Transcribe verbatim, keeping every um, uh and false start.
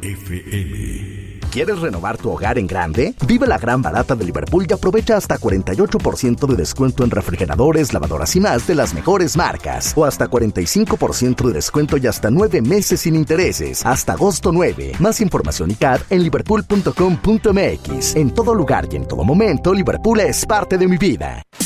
F M. ¿Quieres renovar tu hogar en grande? Vive la gran barata de Liverpool y aprovecha hasta cuarenta y ocho por ciento de descuento en refrigeradores, lavadoras y más de las mejores marcas. O hasta cuarenta y cinco por ciento de descuento y hasta nueve meses sin intereses. Hasta agosto nueve. Más información y C A D en liverpool punto com punto m x. En todo lugar y en todo momento, Liverpool es parte de mi vida.